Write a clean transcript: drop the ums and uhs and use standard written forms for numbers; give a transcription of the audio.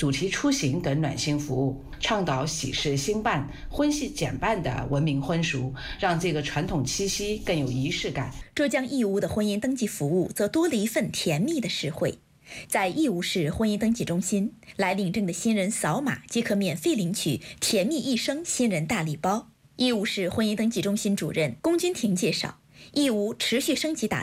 主题出行等暖心服务，倡导喜事兴办、婚系减半的文明婚俗，让这个传统七夕更有仪式感。 浙江义乌的婚姻登记服务则多了一份甜蜜的实惠。在义乌市婚姻登记中心，来领证的新人扫码即可免费领取甜蜜一生新人大礼包。义乌市婚姻登记中心主任龚君婷介绍，义乌持续升级打